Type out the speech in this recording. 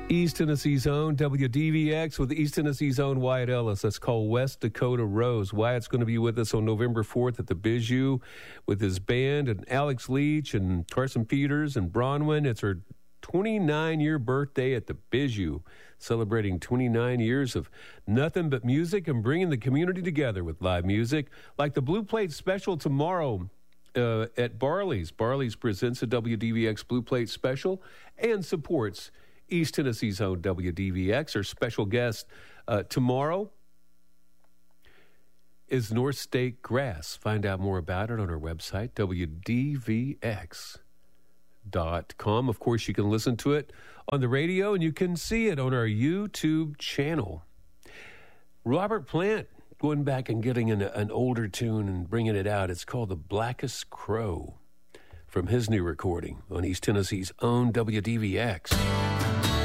East Tennessee's own WDVX with East Tennessee's own Wyatt Ellis. That's called West Dakota Rose. Wyatt's going to be with us on November 4th at the Bijou with his band and Alex Leach and Carson Peters and Bronwyn. It's her 29-year birthday at the Bijou, celebrating 29 years of nothing but music and bringing the community together with live music, like the Blue Plate Special tomorrow at Barley's. Barley's presents a WDVX Blue Plate Special and supports East Tennessee's own WDVX. Our special guest tomorrow is North State Grass. Find out more about it on our website, WDVX.com. Of course, you can listen to it on the radio, and you can see it on our YouTube channel. Robert Plant going back and getting an older tune and bringing it out. It's called The Blackest Crow from his new recording on East Tennessee's own WDVX.